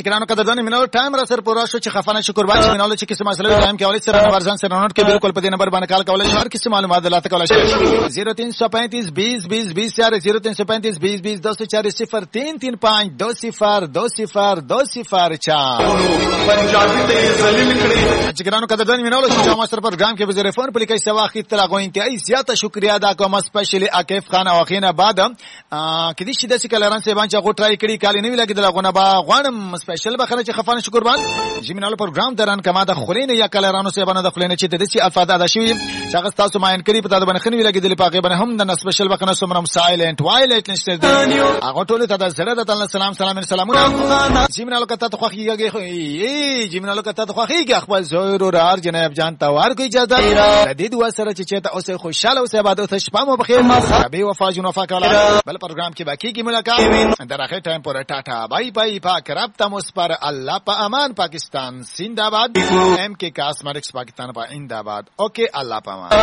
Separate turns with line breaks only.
ګرانو قدردان مینالو ټایم را سر پورا شو چې خفانه شکر باندې مینالو چې کیسه مسله ټایم کې اول سره ورزان سره نوٹ کې بالکل په دې نمبر باندې کال کولای شو هر کیسه معلومات دلاته کولای شو 0335 20 20 20 4 0335 20 20 204 0335
पंजाबी ते जलील कड़े
ګرانو قدردان مینالو چې ما سره پروګرام کې به زره فون پلیکای سوا اخی تر غو انتهایی زیاته شکریا ادا کوم سپیشلی عاقف خان او خینه بعد کدي چې د سکلران سه باندې غو ټرای کړی کال نه وی لګیدل غونه با غوانم سپیشل بخنه چې خفانه شکر باندې جمینالو پروګرام دران کما د خلینه یا کلرانو سه باندې د خلینه چې د سي الفاظ ادا شوی چې هغه تاسو ماین کړی په تاسو باندې خنوی لګیدل په هغه باندې هم د سپیشل بخنه سمرم سایلنت وایلټ نشته هغه ټول ته د زړه د تعالی سلامونه جمینالو کته ته خوخیږي جمینالو کته ته خوخیږي خپل زویر او رار جناب جان توار کوي اجازه د دې دوا سره چې ته اوسه خوشاله اوسه عبادت شپه مو بخیر ربي وفا جن وفا کلا بل پروګرام کې باقی کی ملاقات درخه ټایم پر ټاټا بای بای پاک رب تمس پر الله په امان پاکستان زندہ باد ایم کے کاسمیٹکس پاکستان په زندہ باد اوکے الله په امان